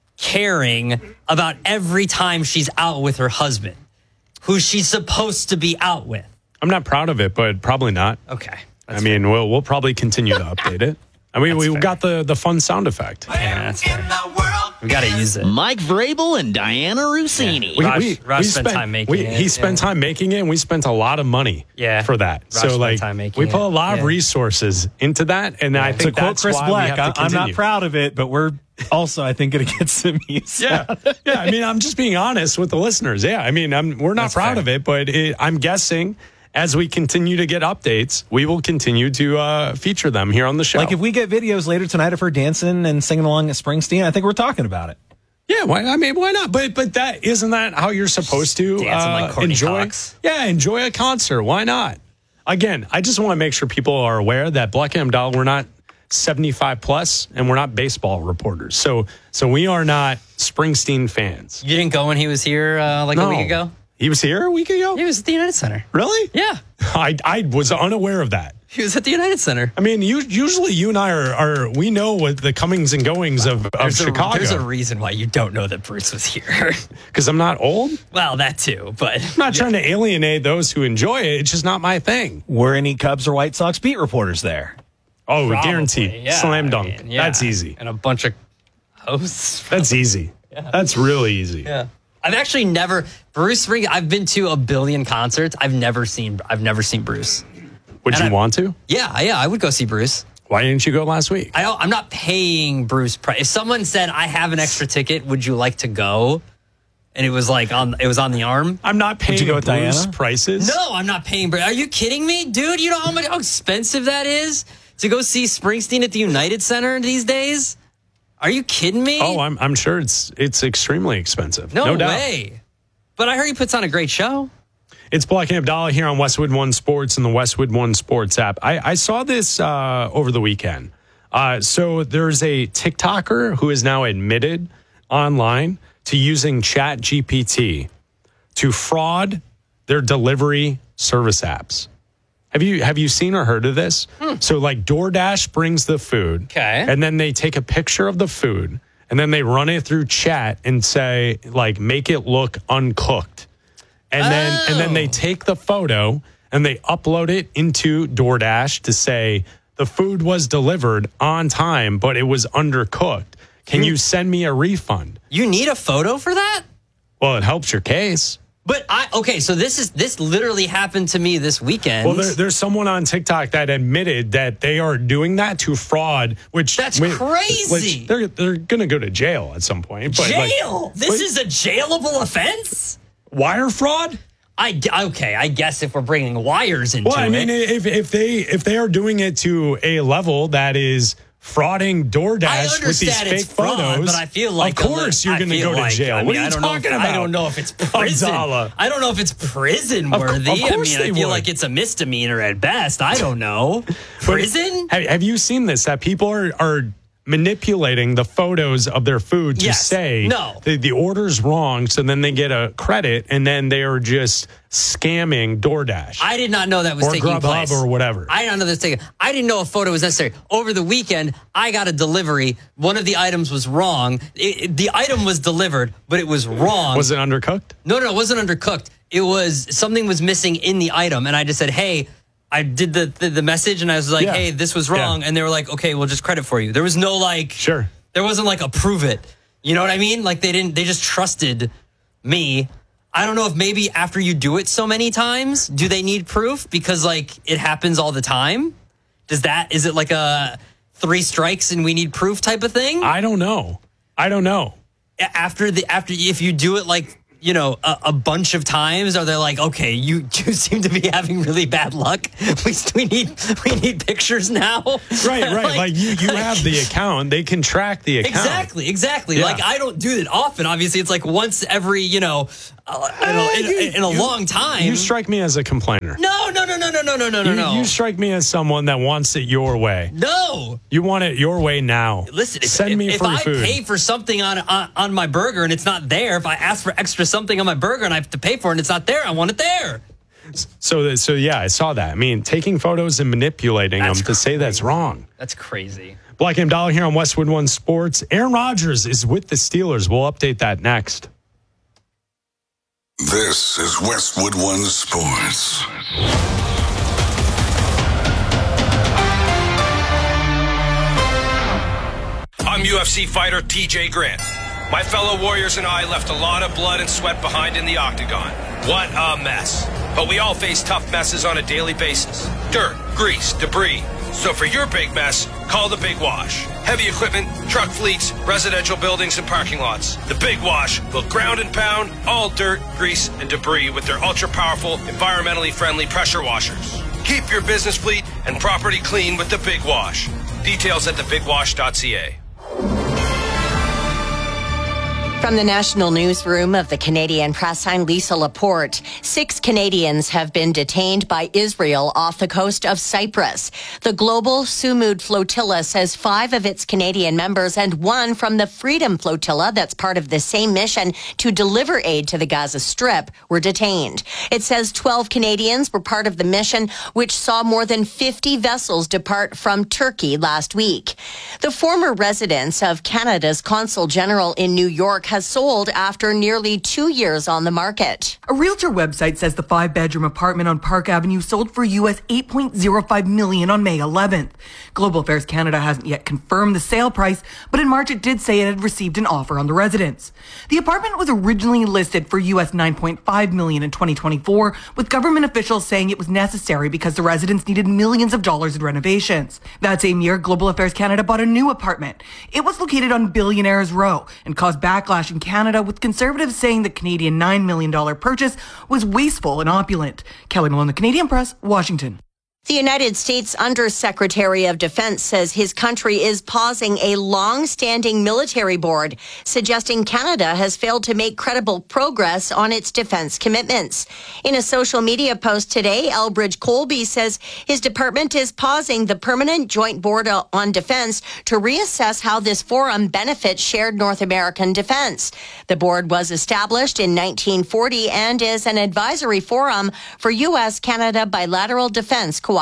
caring about every time she's out with her husband, who she's supposed to be out with? I'm not proud of it, but probably not. Okay. We'll probably continue to update it. We got the fun sound effect. Yeah, that's fair. We got to use it. Mike Vrabel and Diana Rossini. Yeah. Raj spent time making it. He spent time making it, and we spent a lot of money for that. Raj spent time making we put a lot of resources into that, and I think that's Chris why Black, we have to continue. I'm not proud of it, but we're also, I think, going to get some use. Yeah. I'm just being honest with the listeners. Yeah, we're not proud of it, but I'm guessing as we continue to get updates, we will continue to feature them here on the show. Like if we get videos later tonight of her dancing and singing along at Springsteen, I think we're talking about it. Yeah, why not? But that isn't that how you're supposed to like enjoy? Cox. Yeah, enjoy a concert. Why not? Again, I just want to make sure people are aware that Black and Abdallah, we're not 75 plus, and we're not baseball reporters. So we are not Springsteen fans. You didn't go when he was here a week ago? He was here a week ago? He was at the United Center. Really? Yeah. I was unaware of that. He was at the United Center. Usually you and I we know what the comings and goings of Chicago. There's a reason why you don't know that Bruce was here. Because I'm not old? Well, that too, but I'm not trying to alienate those who enjoy it. It's just not my thing. Were any Cubs or White Sox beat reporters there? Oh, probably, guaranteed. Yeah. Slam dunk. That's easy. And a bunch of hosts. That's easy. Yeah. That's really easy. Yeah. I've actually never Bruce Springsteen. I've been to a billion concerts. I've never seen Bruce. Would you want to? Yeah, I would go see Bruce. Why didn't you go last week? I'm not paying Bruce price. If someone said I have an extra ticket, would you like to go? And it was on the arm. I'm not paying Bruce Diana? Prices. No, I'm not paying Bruce. Are you kidding me, dude? You know how expensive that is to go see Springsteen at the United Center these days? Are you kidding me? Oh, I'm sure it's extremely expensive. No way. Doubt. But I heard he puts on a great show. It's Black and Abdallah here on Westwood One Sports and the Westwood One Sports app. I saw this over the weekend. So there's a TikToker who is now admitted online to using ChatGPT to fraud their delivery service apps. Have you seen or heard of this? So DoorDash brings the food. Okay. And then they take a picture of the food and then they run it through chat and say, make it look uncooked. And then they take the photo and they upload it into DoorDash to say the food was delivered on time, but it was undercooked. Can you send me a refund? You need a photo for that? Well, it helps your case. But so this literally happened to me this weekend. Well, there's someone on TikTok that admitted that they are doing that to fraud, that's crazy. They're going to go to jail at some point. But jail? This is a jailable offense? Wire fraud? I guess if we're bringing wires into it. Well, if they are doing it to a level that is frauding DoorDash with these fake photos. But I feel like of course you're going to go to jail. What are you talking about? I don't know if it's prison. I don't know if it's prison worthy. Of course I feel like it's a misdemeanor at best. I don't know. Prison? Have you seen this? That people are manipulating the photos of their food to say the order's wrong, so then they get a credit, and then they are just scamming DoorDash. I did not know that was taking place. Or whatever. I did not know that was taking. I didn't know a photo was necessary. Over the weekend, I got a delivery. One of the items was wrong. The item was delivered, but it was wrong. Was it undercooked? No, it wasn't undercooked. It was something was missing in the item, and I just said, "Hey." I did the message and I was like, hey, this was wrong. And they were like, okay, we'll just credit for you. There was no there wasn't like approve it. You know what I mean? Like they just trusted me. I don't know if maybe after you do it so many times, do they need proof? Because like it happens all the time. Is it like a 3 strikes and we need proof type of thing? I don't know. After if you do it like, you know, a bunch of times, are they like, okay, you seem to be having really bad luck. We need pictures now. Right. Like you have the account. They can track the account. Exactly. Yeah. Like I don't do it often. Obviously, it's like once every, you know, in a long time. You strike me as a complainer. No. You strike me as someone that wants it your way. No. You want it your way now. Listen, send me free food. If I pay for something on my burger and it's not there, if I ask for extra something on my burger and I have to pay for it and it's not there, I want it there. So yeah, I saw that. I mean, taking photos and manipulating them to say that's wrong. That's crazy. Black M Dollar here on Westwood One Sports. Aaron Rodgers is with the Steelers. We'll update that next. This is Westwood One Sports. I'm UFC fighter TJ Grant. My fellow warriors and I left a lot of blood and sweat behind in the octagon. What a mess. But we all face tough messes on a daily basis. Dirt, grease, debris. So for your big mess, call the Big Wash. Heavy equipment, truck fleets, residential buildings, and parking lots. The Big Wash will ground and pound all dirt, grease, and debris with their ultra-powerful, environmentally friendly pressure washers. Keep your business fleet and property clean with the Big Wash. Details at thebigwash.ca. From the national newsroom of the Canadian Press, I'm Lisa Laporte. 6 Canadians have been detained by Israel off the coast of Cyprus. The Global Sumud Flotilla says 5 of its Canadian members and 1 from the Freedom Flotilla, that's part of the same mission to deliver aid to the Gaza Strip, were detained. It says 12 Canadians were part of the mission, which saw more than 50 vessels depart from Turkey last week. The former residence of Canada's Consul General in New York has sold after nearly 2 years on the market. A realtor website says the 5-bedroom apartment on Park Avenue sold for US $8.05 million on May 11th. Global Affairs Canada hasn't yet confirmed the sale price, but in March it did say it had received an offer on the residence. The apartment was originally listed for US $9.5 million in 2024, with government officials saying it was necessary because the residence needed millions of dollars in renovations. That same year, Global Affairs Canada bought a new apartment. It was located on Billionaires Row and caused backlash in Canada, with conservatives saying the Canadian $9 million purchase was wasteful and opulent. Kelly Malone, the Canadian Press, Washington. The United States Undersecretary of Defense says his country is pausing a long-standing military board, suggesting Canada has failed to make credible progress on its defense commitments. In a social media post today, Elbridge Colby says his department is pausing the Permanent Joint Board on Defense to reassess how this forum benefits shared North American defense. The board was established in 1940 and is an advisory forum for U.S.-Canada bilateral defense cooperation.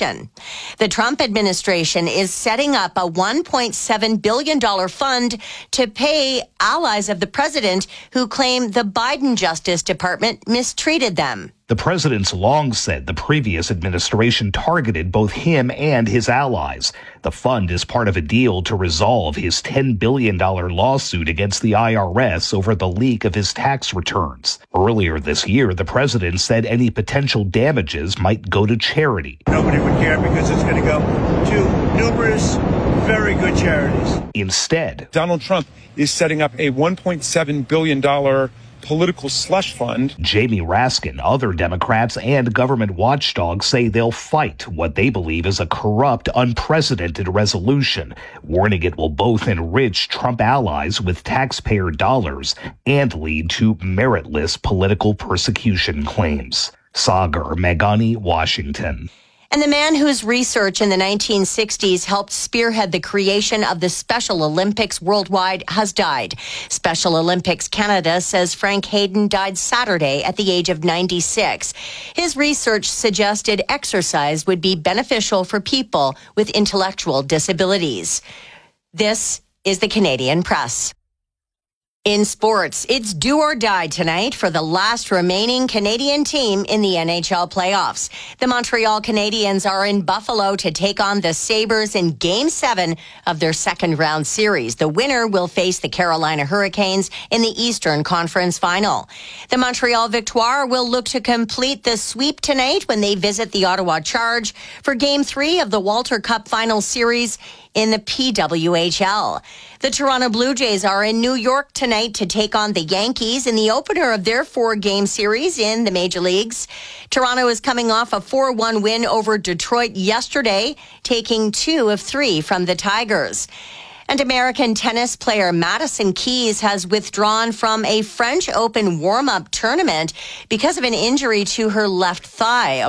The Trump administration is setting up a $1.7 billion fund to pay allies of the president who claim the Biden Justice Department mistreated them. The president's long said the previous administration targeted both him and his allies. The fund is part of a deal to resolve his $10 billion lawsuit against the IRS over the leak of his tax returns. Earlier this year, the president said any potential damages might go to charity. Nobody would care because it's going to go to numerous very good charities. Instead, Donald Trump is setting up a $1.7 billion political slush fund. Jamie Raskin, other Democrats, and government watchdogs say they'll fight what they believe is a corrupt, unprecedented resolution, warning it will both enrich Trump allies with taxpayer dollars and lead to meritless political persecution claims. Sagar Meghani, Washington. And the man whose research in the 1960s helped spearhead the creation of the Special Olympics worldwide has died. Special Olympics Canada says Frank Hayden died Saturday at the age of 96. His research suggested exercise would be beneficial for people with intellectual disabilities. This is the Canadian Press. In sports, it's do or die tonight for the last remaining Canadian team in the NHL playoffs. The Montreal Canadiens are in Buffalo to take on the Sabres in Game 7 of their second round series. The winner will face the Carolina Hurricanes in the Eastern Conference Final. The Montreal Victoire will look to complete the sweep tonight when they visit the Ottawa Charge for Game 3 of the Walter Cup Final Series in the PWHL. The Toronto Blue Jays are in New York tonight to take on the Yankees in the opener of their 4-game series in the Major Leagues. Toronto is coming off a 4-1 win over Detroit yesterday, taking 2 of 3 from the Tigers. And American tennis player Madison Keys has withdrawn from a French Open warm-up tournament because of an injury to her left thigh.